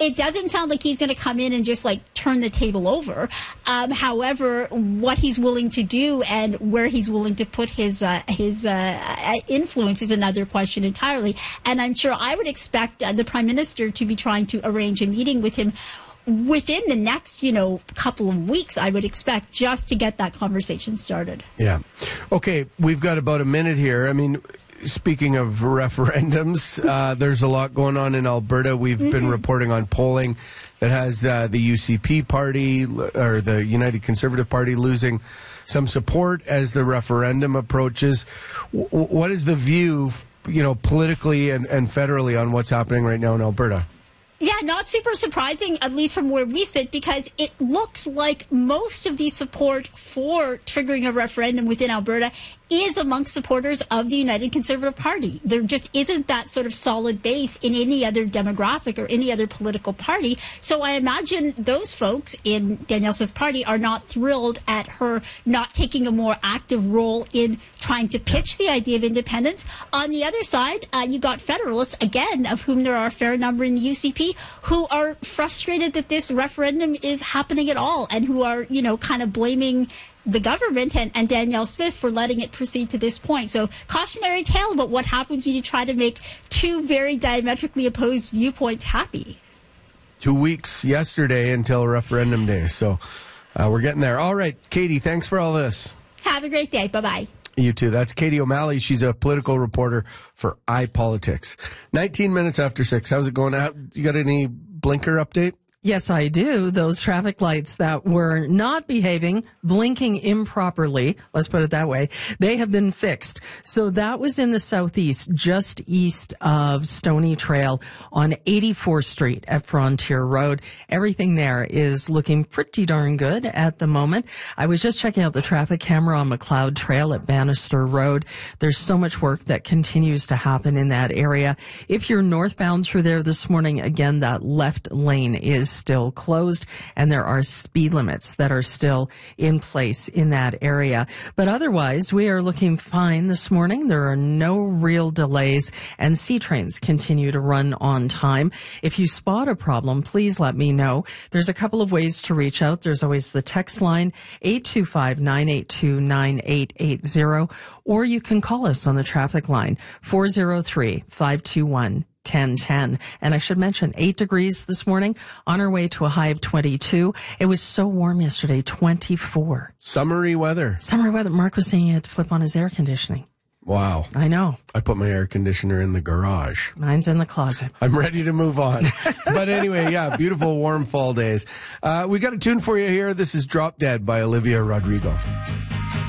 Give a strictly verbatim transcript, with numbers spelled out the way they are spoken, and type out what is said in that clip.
it doesn't sound like he's going to come in and just like turn the table over. Um, however, what he's willing to do and where he's willing to put his uh, his uh, influence is another question entirely. And I'm sure I would expect uh, the Prime Minister to be trying to arrange a meeting with him within the next, you know, couple of weeks, I would expect, just to get that conversation started. Yeah. Okay, we've got about a minute here. I mean, speaking of referendums, uh, there's a lot going on in Alberta. We've mm-hmm. been reporting on polling that has uh, the U C P party, or the United Conservative Party, losing some support as the referendum approaches. W- what is the view, you know, politically and, and federally on what's happening right now in Alberta? Yeah, not super surprising, at least from where we sit, because it looks like most of the support for triggering a referendum within Alberta is amongst supporters of the United Conservative Party. There just isn't that sort of solid base in any other demographic or any other political party. So I imagine those folks in Danielle Smith's party are not thrilled at her not taking a more active role in trying to pitch the idea of independence. On the other side, uh, you got Federalists, again, of whom there are a fair number in the U C P, who are frustrated that this referendum is happening at all, and who are, you know, kind of blaming the government and, and Danielle Smith for letting it proceed to this point. So cautionary tale about what happens when you try to make two very diametrically opposed viewpoints happy. Two weeks yesterday until referendum day. So uh, we're getting there. All right, Katie, thanks for all this. Have a great day. Bye-bye. You too. That's Katie O'Malley. She's a political reporter for iPolitics. nineteen minutes after six. How's it going? You got any blinker update? Yes, I do. Those traffic lights that were not behaving, blinking improperly, let's put it that way, they have been fixed. So that was in the southeast, just east of Stony Trail on eighty-fourth Street at Frontier Road. Everything there is looking pretty darn good at the moment. I was just checking out the traffic camera on McLeod Trail at Bannister Road. There's so much work that continues to happen in that area. If you're northbound through there this morning, again, that left lane is still closed, and there are speed limits that are still in place in that area. But otherwise, we are looking fine this morning. There are no real delays, and C trains continue to run on time. If you spot a problem, please let me know. There's a couple of ways to reach out. There's always the text line, eight two five, nine eight two, nine eight eight zero, or you can call us on the traffic line, four oh three, five two one, ten ten. And I should mention, eight degrees this morning, on our way to a high of twenty-two. It was so warm yesterday, twenty-four. Summery weather. Summery weather. Mark was saying he had to flip on his air conditioning. Wow. I know. I put my air conditioner in the garage. Mine's in the closet. I'm ready to move on. But anyway, yeah, beautiful warm fall days. Uh, we got a tune for you here. This is Drop Dead by Olivia Rodrigo.